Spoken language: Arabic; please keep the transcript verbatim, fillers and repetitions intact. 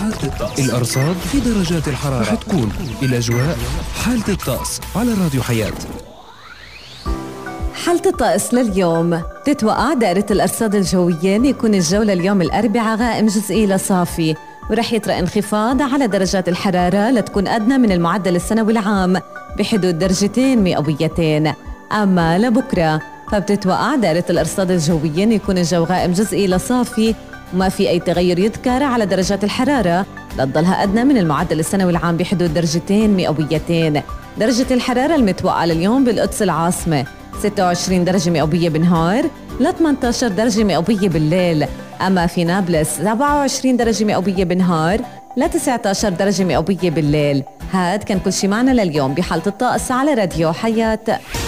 حالة الطقس. الأرصاد في درجات الحرارة رح تكون الأجواء حالة الطقس على راديو حياة. حالة الطقس لليوم تتوقع دائرة الأرصاد الجوية يكون الجو لليوم الأربعاء غائم جزئي لصافي، ورح يطرأ انخفاض على درجات الحرارة لتكون أدنى من المعدل السنوي العام بحدود درجتين مئويتين. أما لبكرة فبتتوقع دائرة الأرصاد الجوية يكون الجو غائم جزئي لصافي وما في أي تغير يذكر على درجات الحرارة لتضلها أدنى من المعدل السنوي العام بحدود درجتين مئويتين. درجة الحرارة المتوقعة لليوم بالقدس العاصمة ستة وعشرين درجة مئوية بالنهار ل ثمانية عشر درجة مئوية بالليل. أما في نابلس سبعة وعشرين درجة مئوية بالنهار ل تسعة عشر درجة مئوية بالليل. هاد كان كل شي معنا لليوم بحالة الطقس على راديو حياة.